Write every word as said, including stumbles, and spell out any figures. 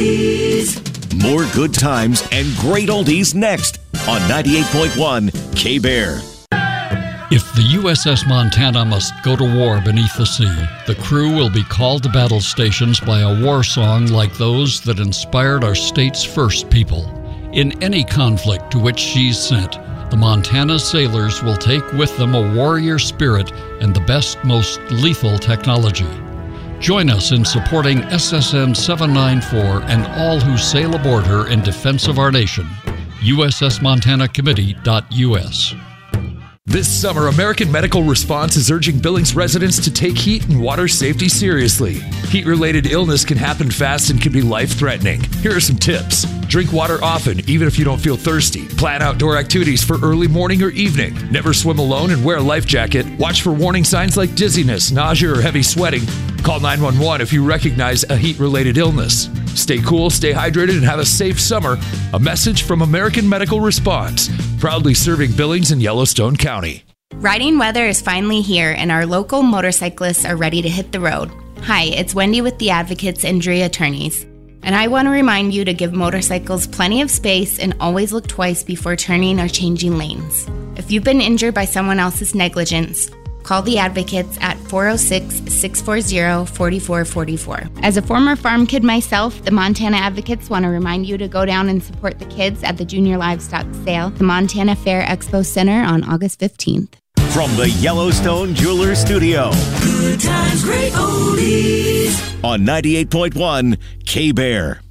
oldies. More good times and great oldies next on ninety-eight point one K-Bear. If the U S S Montana must go to war beneath the sea, the crew will be called to battle stations by a war song like those that inspired our state's first people. In any conflict to which she's sent, the Montana sailors will take with them a warrior spirit and the best, most lethal technology. Join us in supporting S S N seven ninety-four and all who sail aboard her in defense of our nation. U S S Montana Committee dot U S. This summer, American Medical Response is urging Billings residents to take heat and water safety seriously. Heat-related illness can happen fast and can be life-threatening. Here are some tips. Drink water often, even if you don't feel thirsty. Plan outdoor activities for early morning or evening. Never swim alone and wear a life jacket. Watch for warning signs like dizziness, nausea, or heavy sweating. Call nine one one if you recognize a heat-related illness. Stay cool, stay hydrated, and have a safe summer. A message from American Medical Response, proudly serving Billings and Yellowstone County. Riding weather is finally here, and our local motorcyclists are ready to hit the road. Hi, it's Wendy with the Advocates Injury Attorneys, and I want to remind you to give motorcycles plenty of space and always look twice before turning or changing lanes. If you've been injured by someone else's negligence, call the Advocates at four oh six, six four zero, four four four four. As a former farm kid myself, the Montana Advocates want to remind you to go down and support the kids at the Junior Livestock Sale, the Montana Fair Expo Center on August fifteenth. From the Yellowstone Jewelers Studio. Good times, great oldies. On ninety-eight point one K-Bear.